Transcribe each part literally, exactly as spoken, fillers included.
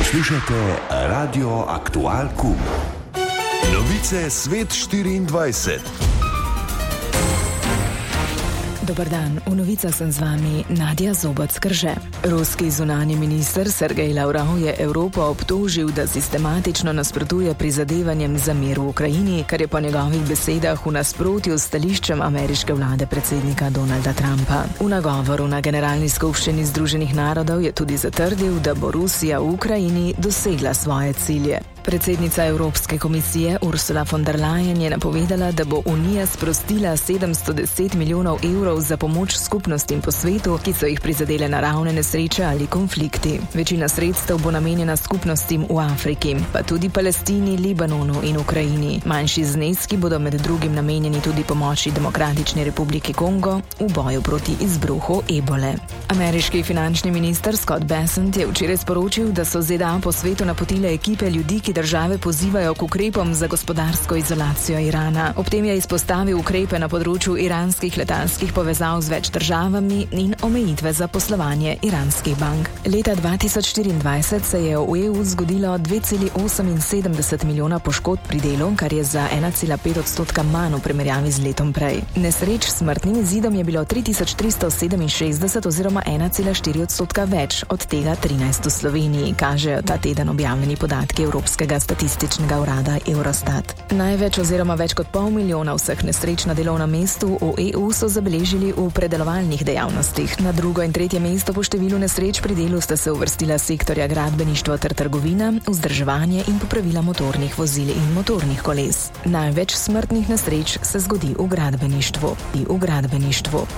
Poslušajte Radio Aktual Kum. Novice Svet štiriindvajset. Dobar dan, v novicah sem z vami Nadja Zoboc-Krže. Ruski zunanji minister Sergej Lavrov je Evropo obtožil, da sistematično nasprotuje prizadevanjem za mir v Ukrajini, kar je po njegovih besedah v nasprotju s stališčem ameriške vlade predsednika Donalda Trumpa. V nagovoru na Generalni skupščini Združenih narodov je tudi zatrdil, da bo Rusija v Ukrajini dosegla svoje cilje. Predsednica Evropske komisije Ursula von der Leyen je napovedala, da bo Unija sprostila sedemsto deset milijonov evrov za pomoč skupnostim po svetu, ki so jih prizadele naravne nesreče ali konflikti. Večina sredstev bo namenjena skupnostim v Afriki, pa tudi Palestini, Libanonu in Ukrajini. Manjši zneski bodo med drugim namenjeni tudi pomoči Demokratični republiki Kongo v boju proti izbruhu ebole. Ameriški finančni minister Scott Bessent je včeraj sporočil, da so Z D A po svetu napotile ekipe ljudi, ki države pozivajo k ukrepom za gospodarsko izolacijo Irana. Ob tem je izpostavil ukrepe na področju iranskih letalskih povezav z več državami in omejitve za poslovanje iranskih bank. Leta dva tisoč štiriindvajset se je v E U zgodilo dve celi oseminsedemdeset milijona poškodb pri delu, kar je za ena cela pet odstotka manj v primerjavi z letom prej. Nesreč s smrtnim izidom je bilo tri tisoč tristo sedeminšestdeset oziroma ena cela štiri odstotka več, od tega trinajst v Sloveniji, kažejo ta teden objavljeni podatki Evropskega statističnega urada Eurostat. Največ oziroma več kot pol milijona vseh nesreč na delovnem mestu v E U so zabeležili v predelovalnih dejavnostih. Na drugo in tretje mesto po številu nesreč pri delu sta se uvrstila sektorja gradbeništva ter trgovina, vzdrževanje in popravila motornih vozil in motornih koles. Največ smrtnih nesreč se zgodi v gradbeništvu. V gradbeništvu.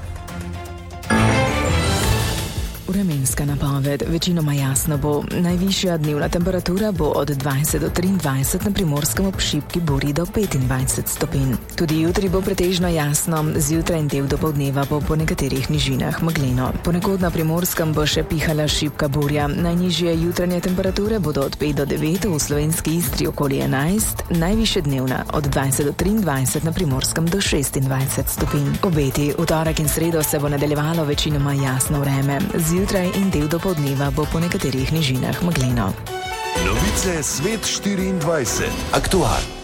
Vremenska napoved. Večinoma jasno bo. Najvišja dnevna temperatura bo od dvajset do triindvajset, na Primorskem ob šibki burji do petindvajset stopinj. Tudi jutri bo pretežno jasno, zjutraj in del dopoldneva bo po nekaterih nižinah megleno. Ponekod na Primorskem bo še pihala šibka burja. Najnižje jutranje temperature bodo od pet do devet, v slovenski Istri okoli enajst, najvišje dnevna od dvajset do triindvajset, na Primorskem do šestindvajset stopinj. Obeti v torek in sredo se bo nadaljevalo večinoma jasno vreme. Zjutraj in del dopoldneva bo po nekaterih nižinah megleno. Novice Svet štiriindvajset. Aktual.